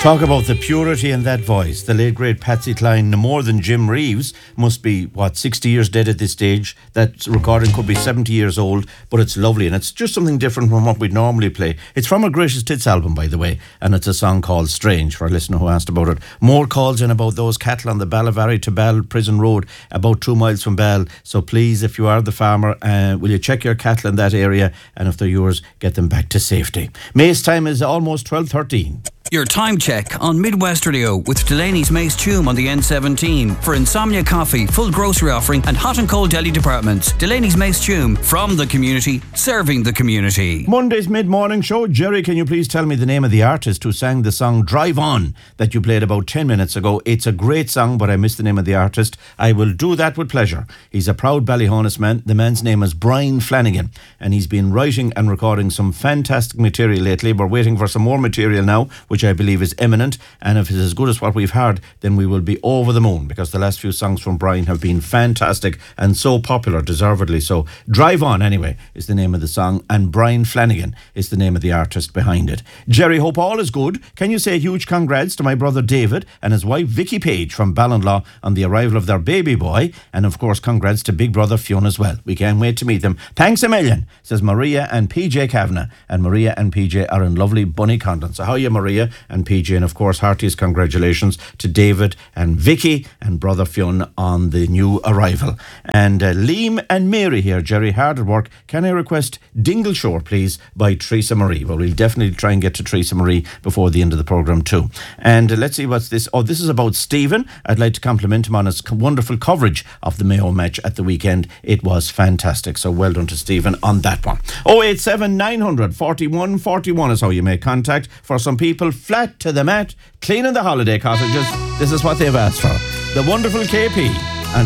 Talk about the purity in that voice. The late great Patsy Cline, no more than Jim Reeves, must be, 60 years dead at this stage. That recording could be 70 years old, but it's lovely and it's just something different from what we'd normally play. It's from a Greatest Hits album, by the way, and it's a song called Strange, for a listener who asked about it. More calls in about those cattle on the Ballavary to Ball Prison Road, about 2 miles from Ball. So please, if you are the farmer, will you check your cattle in that area, and if they're yours, get them back to safety. May's time is almost 12:13. Your time check on Midwest Radio with Delaney's Mace Tomb on the N17 for Insomnia Coffee, full grocery offering and hot and cold deli departments. Delaney's Mace Tomb, from the community, serving the community. Monday's mid-morning show. Jerry, can you please tell me the name of the artist who sang the song Drive On that you played about 10 minutes ago? It's a great song, but I missed the name of the artist. I will do that with pleasure. He's a proud Ballyhonus man. The man's name is Brian Flanagan, and he's been writing and recording some fantastic material lately. We're waiting for some more material now, which I believe is imminent, and if it's as good as what we've heard, then we will be over the moon, because the last few songs from Brian have been fantastic and so popular, deservedly so. Drive On, anyway, is the name of the song, and Brian Flanagan is the name of the artist behind it. Jerry, hope all is good. Can you say a huge congrats to my brother David and his wife Vicky Page from Ballinlaw on the arrival of their baby boy, and of course congrats to big brother Fionn as well. We can't wait to meet them. Thanks a million, says Maria and PJ Kavanagh, and Maria and PJ are in lovely Bunnycondon. So how are you, Maria and PJ? And of course, heartiest congratulations to David and Vicky and brother Fionn on the new arrival. And Liam and Mary here, Jerry, hard at work. Can I request Dingleshore, please, by Teresa Marie? Well, we'll definitely try and get to Teresa Marie before the end of the programme too. And let's see what's this. Oh, this is about Stephen. I'd like to compliment him on his wonderful coverage of the Mayo match at the weekend. It was fantastic. So well done to Stephen on that one. 087 900 41 41 is how you make contact. For some people, flat to the mat, cleaning the holiday cottages. This is what they've asked for. The wonderful KP.